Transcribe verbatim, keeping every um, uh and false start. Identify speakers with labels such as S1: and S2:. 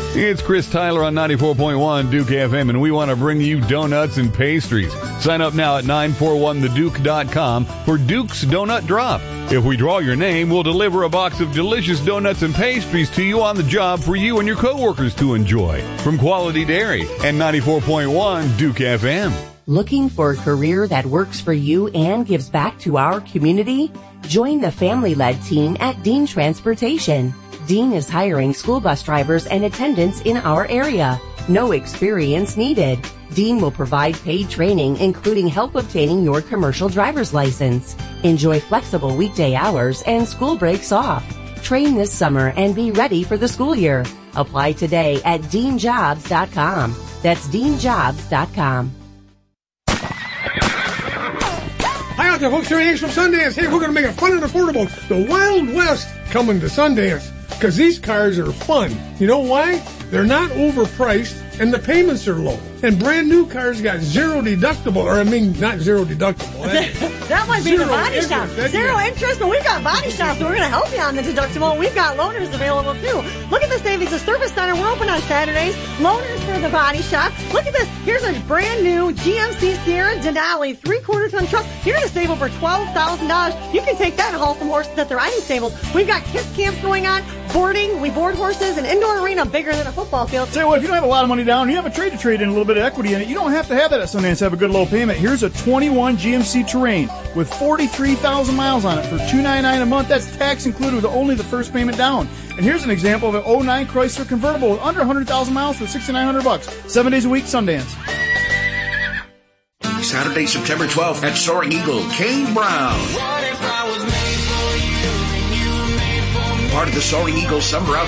S1: It's Chris Tyler on ninety-four point one Duke F M, and we want to bring you donuts and pastries. Sign up now at nine four one the duke dot com for Duke's Donut Drop. If we draw your name, we'll deliver a box of delicious donuts and pastries to you on the job for you and your coworkers to enjoy. From Quality Dairy and ninety-four point one Duke F M.
S2: Looking for a career that works for you and gives back to our community? Join the family-led team at Dean Transportation. Dean is hiring school bus drivers and attendants in our area. No experience needed. Dean will provide paid training, including help obtaining your commercial driver's license. Enjoy flexible weekday hours and school breaks off. Train this summer and be ready for the school year. Apply today at dean jobs dot com. That's dean jobs dot com.
S3: Hi out there, folks. Here at Ace from Sundance. Hey, we're going to make it fun and affordable. The Wild West coming to Sundance. Because these cars are fun. You know why? They're not overpriced and the payments are low. And brand new cars got zero deductible, or I mean, not zero deductible.
S4: That might be
S3: Zero
S4: the body
S3: interest,
S4: shop.
S3: that's
S4: Zero
S3: it.
S4: interest, but we've got body shops, so we're going to help you on the deductible. We've got loaners available too. Look at the savings. The Service Center, we're open on Saturdays. Loaners for the body shop. Look at this. Here's a brand new G M C Sierra Denali three-quarter ton truck. You're going to save over twelve thousand dollars. You can take that and haul some horses at the riding stables. We've got kids camps going on, boarding. We board horses, an indoor arena bigger than a football field.
S5: Tell you what, if you don't have a lot of money down, you have a trade to trade in a little bit of equity in it. You don't have to have that at Sundance to have a good low payment. Here's a twenty-one G M C Terrain with forty-three thousand miles on it for two hundred ninety-nine dollars a month. That's tax included with only the first payment down. And here's an example of an oh nine Chrysler convertible with under one hundred thousand miles for six thousand nine hundred bucks. Seven days a week, Sundance.
S6: Saturday, September twelfth at Soaring Eagle, Kane Brown. Part of the Soaring Eagle Summer Out